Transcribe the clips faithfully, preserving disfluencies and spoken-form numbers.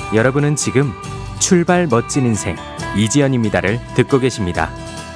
여러분은 지금 출발 멋진 인생 이지연입니다를 듣고 계십니다.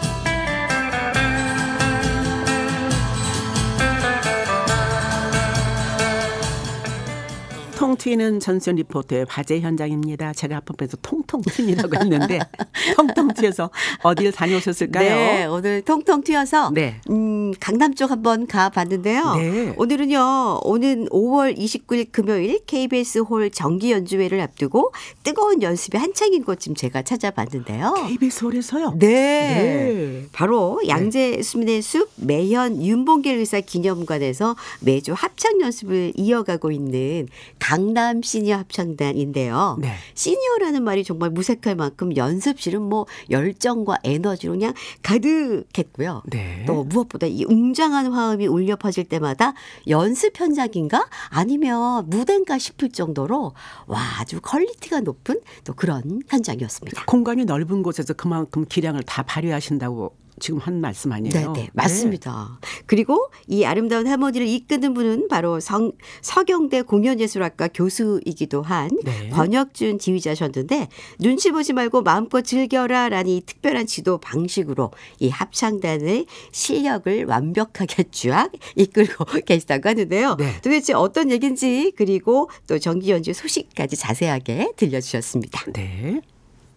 통 튀는 전수연 리포터의 화재 현장입니다. 제가 앞에서 통통 튀니라고 했는데 통통 튀어서 어딜 다녀오셨을까요? 네, 오늘 통통 튀어서 네. 음, 강남 쪽 한번 가봤는데요. 네. 오늘은요. 오는 오월 이십구일 금요일 케이비에스 홀 정기 연주회를 앞두고 뜨거운 연습이 한창인 곳 좀 제가 찾아봤는데요. 케이비에스 홀에서요? 네. 네. 바로 양재 수민의 숲 매현 윤봉길 의사 기념관에서 매주 합창 연습을 이어가고 있는 강남 시니어 합창단인데요. 네. 시니어라는 말이 정말 무색할 만큼 연습실은 뭐 열정과 에너지로 그냥 가득했고요. 네. 또 무엇보다 이 웅장한 화음이 울려 퍼질 때마다 연습 현장인가 아니면 무대인가 싶을 정도로 와 아주 퀄리티가 높은 또 그런 현장이었습니다. 공간이 넓은 곳에서 그만큼 기량을 다 발휘하신다고 지금 한 말씀 아니에요? 네, 네, 맞습니다. 네. 그리고 이 아름다운 하모니를 이끄는 분은 바로 성, 서경대 공연예술학과 교수이기도 한 네. 권혁준 지휘자셨는데 눈치 보지 말고 마음껏 즐겨라라는 이 특별한 지도 방식으로 이 합창단의 실력을 완벽하게 쫙 이끌고 계시다고 하는데요. 네. 도대체 어떤 얘기인지 그리고 또 정기 연주 소식까지 자세하게 들려주셨습니다. 네.